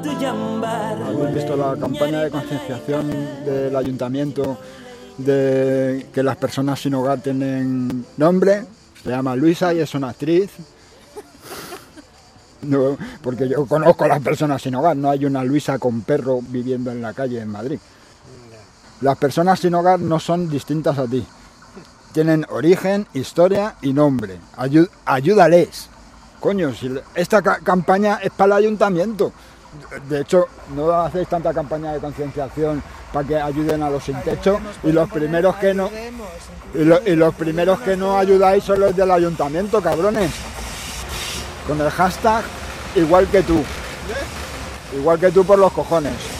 ¿Habéis visto la campaña de concienciación del ayuntamiento de que las personas sin hogar tienen nombre? Se llama Luisa y es una actriz. No, porque yo conozco a las personas sin hogar, no hay una Luisa con perro viviendo en la calle en Madrid. Las personas sin hogar no son distintas a ti. Tienen origen, historia y nombre. Ayúdales. Coño, si esta campaña es para el ayuntamiento. De hecho, no hacéis tanta campaña de concienciación para que ayuden a los sin techo y los primeros que no y los primeros que no ayudáis son los del ayuntamiento, cabrones. Con el hashtag igual que tú por los cojones.